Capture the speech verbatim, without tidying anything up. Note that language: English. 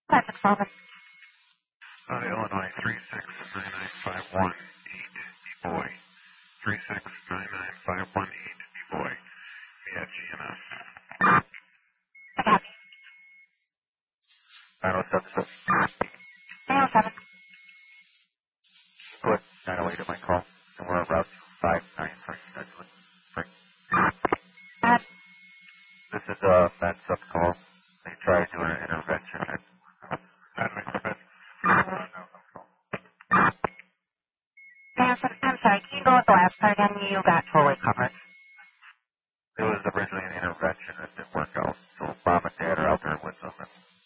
Patrick Sullivan. Uh, Illinois three six nine nine five one eight, D-Boy. three six nine nine five one eight, D-Boy. Yeah, G N S. nine oh seven six. nine oh seven. Put nine oh eight at my call. And we're on route five nine three. Excellent. Three. Uh, This is a Med Sub call. They tried doing an intervention. That makes sense. I'm sorry, can you go with the last part again? You got totally covered. It was originally an intervention. It didn't work out. So mom and dad are out there with them. And